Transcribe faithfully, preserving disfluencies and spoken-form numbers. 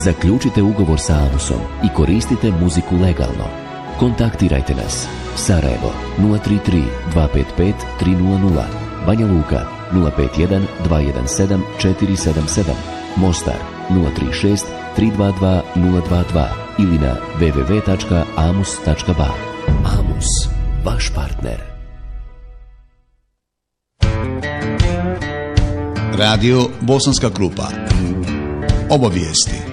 Zaključite ugovor sa Amusom i koristite muziku legalno. Kontaktirajte nas. Sarajevo nula tri tri dva pet pet tri nula nula, Banja Luka nula pet jedan dva jedan sedam četiri sedam sedam, Mostar nula tri šest tri dva dva nula dva dva ili na w w w tačka amus tačka ba. Amus, vaš partner. Radio Bosanska Krupa. Obavijesti.